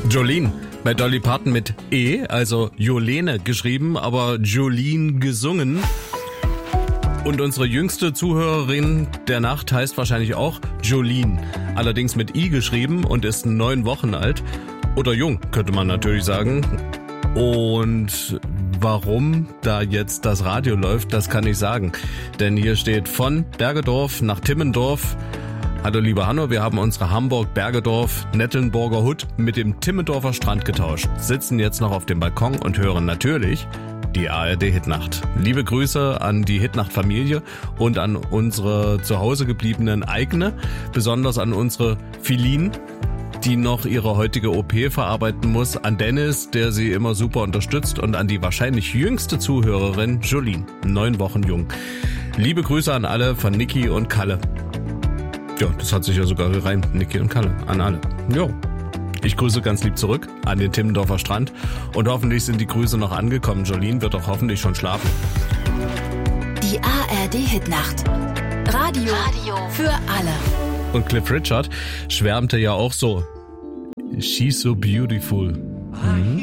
Jolene, bei Dolly Parton mit E, also Jolene geschrieben, aber Jolene gesungen. Und unsere jüngste Zuhörerin der Nacht heißt wahrscheinlich auch Jolene, allerdings mit I geschrieben und ist 9 Wochen alt. Oder jung, könnte man natürlich sagen. Und warum da jetzt das Radio läuft, das kann ich sagen. Denn hier steht von Bergedorf nach Timmendorf. Hallo liebe Hanno, wir haben unsere Hamburg-Bergedorf-Nettelnburger Hut mit dem Timmendorfer Strand getauscht, sitzen jetzt noch auf dem Balkon und hören natürlich die ARD-Hitnacht. Liebe Grüße an die Hitnacht-Familie und an unsere zu Hause gebliebenen Eigene, besonders an unsere Filin, die noch ihre heutige OP verarbeiten muss, an Dennis, der sie immer super unterstützt und an die wahrscheinlich jüngste Zuhörerin Jolene, 9 Wochen jung. Liebe Grüße an alle von Niki und Kalle. Ja, das hat sich ja sogar gereimt, Niki und Kalle, an alle. Jo. Ich grüße ganz lieb zurück an den Timmendorfer Strand und hoffentlich sind die Grüße noch angekommen. Jolene wird auch hoffentlich schon schlafen. Die ARD-Hitnacht. Radio für alle. Und Cliff Richard schwärmte ja auch so. She's so beautiful.